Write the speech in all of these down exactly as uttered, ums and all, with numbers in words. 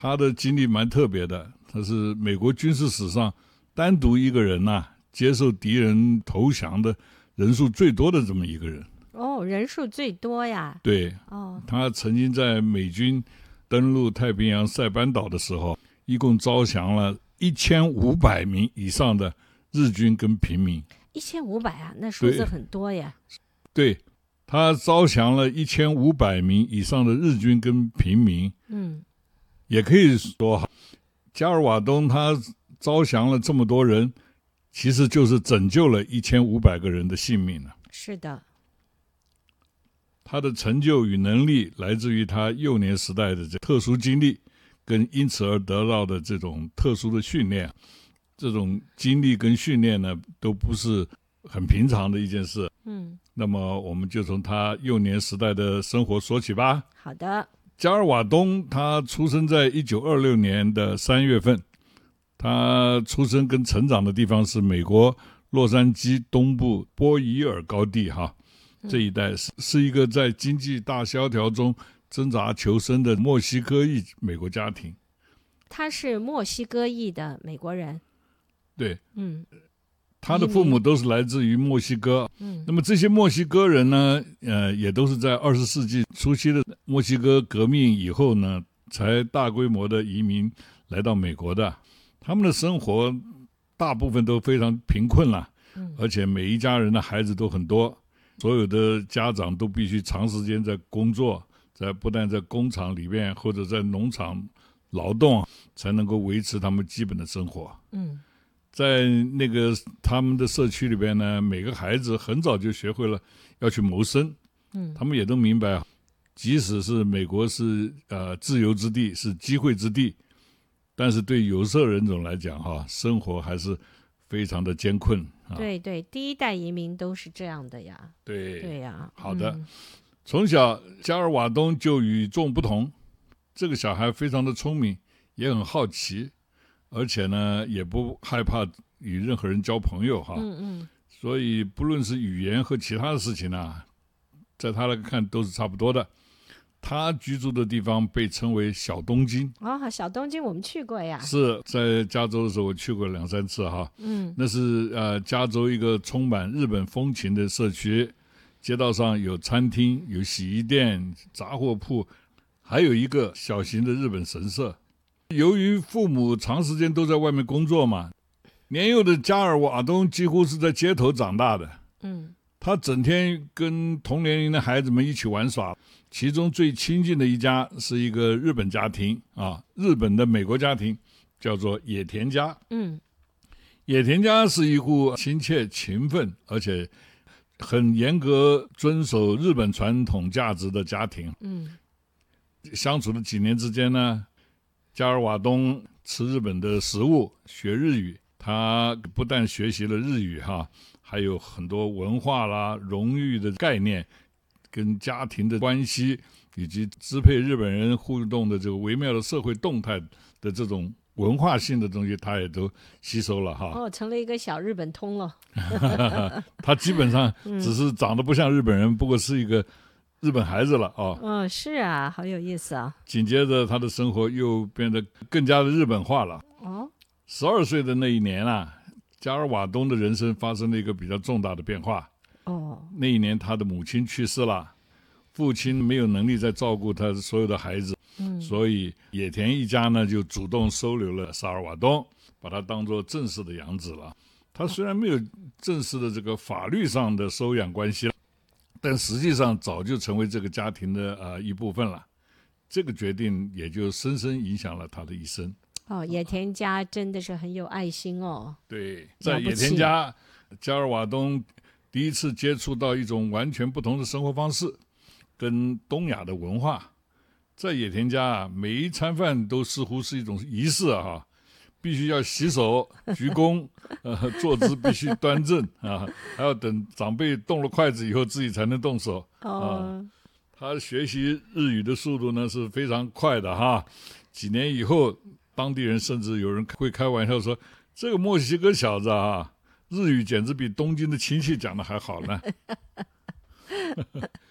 他的经历蛮特别的，他是美国军事史上单独一个人啊接受敌人投降的人数最多的这么一个人。 哦，人数最多呀。 对， 哦， 他曾经在美军登陆太平洋塞班岛的时候，一共招降了一千五百名以上的日军跟平民。 一千五百啊，那数字很多呀。 对，他招降了一千五百名以上的日军跟平民。 嗯， 也可以说，加尔瓦东他招降了这么多人，其实就是拯救了一千五百个人的性命了。 是的。 他的成就与能力来自于他幼年时代的这特殊经历，跟因此而得到的这种特殊的训练。这种经历跟训练呢，都不是很平常的一件事。 嗯， 那么我们就从他幼年时代的生活说起吧。 好的。 加尔瓦东他出生在一九二六年的三月份，他出生跟成长的地方是美国洛杉矶东部波伊尔高地哈。这一带是是一个在经济大萧条中挣扎求生的墨西哥裔美国家庭。 他是墨西哥裔的美国人。 对， 嗯， 他的父母都是来自于墨西哥。 嗯， 那么这些墨西哥人呢，呃，也都是在二十世纪初期的墨西哥革命以后呢，才大规模的移民来到美国的。他们的生活大部分都非常贫困了， 嗯， 而且每一家人的孩子都很多。所有的家长都必须长时间在工作，在不但在工厂里面或者在农场劳动，才能够维持他们基本的生活。 嗯， 在那个他们的社区里边呢，每个孩子很早就学会了要去谋生。 嗯， 他们也都明白，即使是美国是呃自由之地，是机会之地，但是对有色人种来讲哈，生活还是非常的艰困。 对对，第一代移民都是这样的呀。 对对呀。 好的。 嗯， 从小加尔瓦东就与众不同，这个小孩非常的聪明，也很好奇，而且呢也不害怕与任何人交朋友哈。 嗯嗯， 所以不论是语言和其他的事情啊，在他来看都是差不多的。他居住的地方被称为小东京。 哦，小东京我们去过呀。 是在加州的时候我去过两三次哈。 嗯， 那是呃加州一个充满日本风情的社区，街道上有餐厅，有洗衣店、杂货铺，还有一个小型的日本神社。由于父母长时间都在外面工作嘛，年幼的加尔瓦东几乎是在街头长大的。 嗯， 他整天跟同年龄的孩子们一起玩耍，其中最亲近的一家是一个日本家庭啊，日本的美国家庭，叫做野田家。 嗯， 野田家是一户亲切勤奋而且很严格遵守日本传统价值的家庭。 嗯， 相处的几年之间呢，加尔瓦东吃日本的食物，学日语。他不但学习了日语哈，还有很多文化啦、荣誉的概念，跟家庭的关系，以及支配日本人互动的这个微妙的社会动态的这种文化性的东西，他也都吸收了哈。 哦，成了一个小日本通了。 他基本上只是长得不像日本人，不过是一个日本孩子了啊。 嗯，是啊，好有意思啊。 紧接着他的生活又变得更加的日本化了。 哦， 十二岁的那一年啊，加尔瓦东的人生发生了一个比较重大的变化。 哦， 那一年他的母亲去世了，父亲没有能力再照顾他所有的孩子。 嗯， 所以野田一家呢就主动收留了萨尔瓦东，把他当作正式的养子了。他虽然没有正式的这个法律上的收养关系，但实际上早就成为这个家庭的呃一部分了。这个决定也就深深影响了他的一生。 哦，野田家真的是很有爱心哦。 对，在野田家，加尔瓦东第一次接触到一种完全不同的生活方式，跟东亚的文化。在野田家啊，每一餐饭都似乎是一种仪式啊，必须要洗手、鞠躬，呃，坐姿必须端正啊，还要等长辈动了筷子以后，自己才能动手。 哦， 啊、他学习日语的速度呢是非常快的哈。几年以后，当地人甚至有人会开玩笑说，这个墨西哥小子啊，日语简直比东京的亲戚讲的还好呢。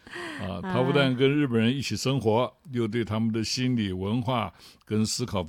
啊，他不但跟日本人一起生活，又对他们的心理文化跟思考